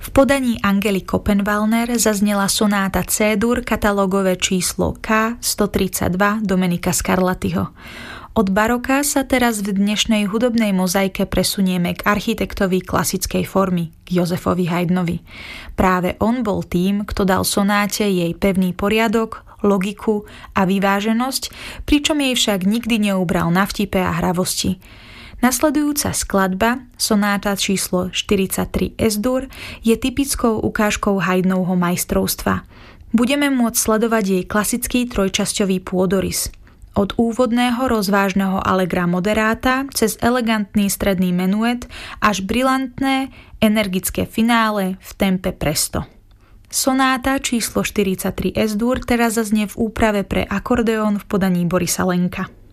V podaní Angely Koppenwallner zaznela sonáta C-dur katalógové číslo K132 Domenica Scarlattiho. Od baroka sa teraz v dnešnej hudobnej mozaike presunieme k architektovi klasickej formy, k Josefovi Haydnovi. Práve on bol tým, kto dal sonáte jej pevný poriadok, logiku a vyváženosť, pričom jej však nikdy neubral na vtipe a hravosti. Nasledujúca skladba, sonáta číslo 43 S-dur, je typickou ukážkou Haydnovho majstrovstva. Budeme môcť sledovať jej klasický trojčasťový pôdorys. Od úvodného rozvážneho allegra moderáta cez elegantný stredný menuet až brilantné, energické finále v tempe presto. Sonáta číslo 43 S-dur teraz zaznie v úprave pre akordeón v podaní Borisa Lenka.